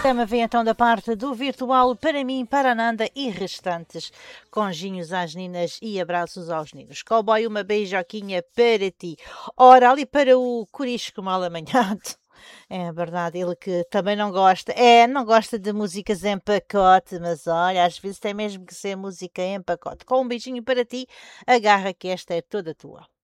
O tema vem então da parte do virtual para mim, para a Nanda e restantes. Conjinhos às ninas e abraços aos ninos. Cowboy, uma beijoquinha para ti. Ora, ali para o Corisco mal amanhado. É verdade, ele que também não gosta. Não gosta de músicas em pacote, mas olha, às vezes tem mesmo que ser música em pacote. Com um beijinho para ti, agarra que esta é toda tua.